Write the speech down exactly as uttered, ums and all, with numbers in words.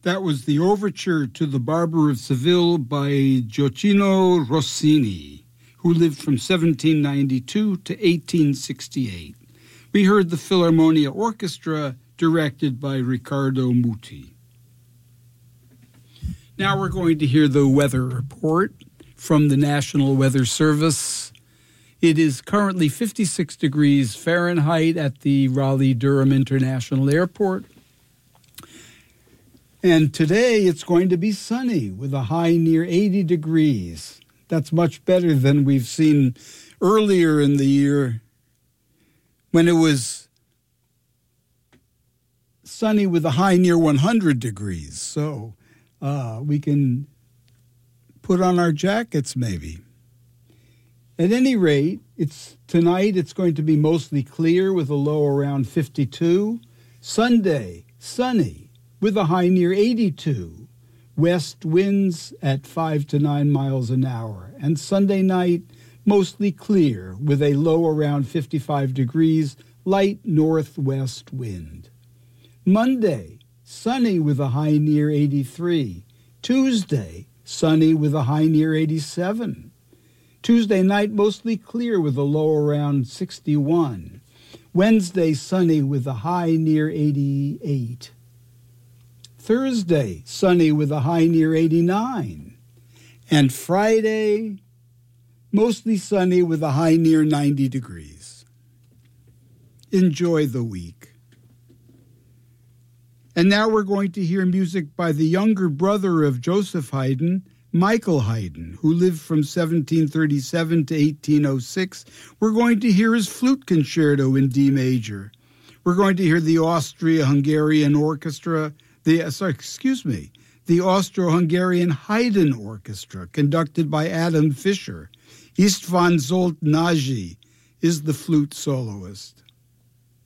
That was the overture to The Barber of Seville by Gioacchino Rossini, who lived from seventeen ninety-two to eighteen sixty-eight. We heard the Philharmonia Orchestra, directed by Riccardo Muti. Now we're going to hear the weather report from the National Weather Service. It is currently fifty-six degrees Fahrenheit at the Raleigh-Durham International Airport. And today it's going to be sunny with a high near eighty degrees. That's much better than we've seen earlier in the year when it was sunny with a high near one hundred degrees. So uh, we can put on our jackets maybe. At any rate, it's tonight it's going to be mostly clear with a low around fifty-two. Sunday, sunny with a high near eighty-two. West winds at five to nine miles an hour. And Sunday night, mostly clear with a low around fifty-five degrees, light northwest wind. Monday, sunny with a high near eighty-three. Tuesday, sunny with a high near eighty-seven. Tuesday night, mostly clear with a low around sixty-one. Wednesday, sunny with a high near eighty-eight. Thursday, sunny with a high near eighty-nine. And Friday, mostly sunny with a high near ninety degrees. Enjoy the week. And now we're going to hear music by the younger brother of Joseph Haydn, Michael Haydn, who lived from seventeen thirty-seven to eighteen oh six. We're going to hear his flute concerto in D major. We're going to hear the Austria-Hungarian Orchestra, the sorry, excuse me, the Austro-Hungarian Haydn Orchestra, conducted by Adam Fischer. Istvan Zsolt Nagy is the flute soloist.